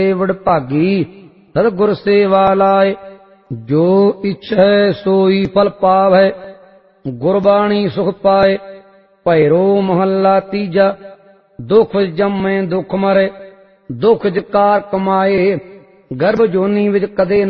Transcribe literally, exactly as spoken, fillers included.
ਵਡਭਾਗੀ ਸਤਿਗੁਰ ਸੇਵਾ ਲਾਏ। ਜੋ ਇਛੈ ਸੋਈ ਫਲ ਪਾਵੈ ਗੁਰਬਾਣੀ ਸੁਖ ਪਾਏ। ਭੈਰੋ ਮਹੱਲਾ ਤੀਜਾ। ਦੁਖ ਜੰਮੈ ਦੁਖ ਮਰੈ ਦੁਖ ਜਕਾਰ ਕਮਾਏ। ਗਰਭ ਜੋਨੀ ਵਿੱਚ ਕਦੇ